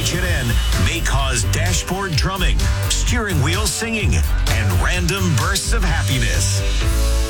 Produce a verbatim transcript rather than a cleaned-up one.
H N N may cause dashboard drumming, steering wheel singing, and random bursts of happiness.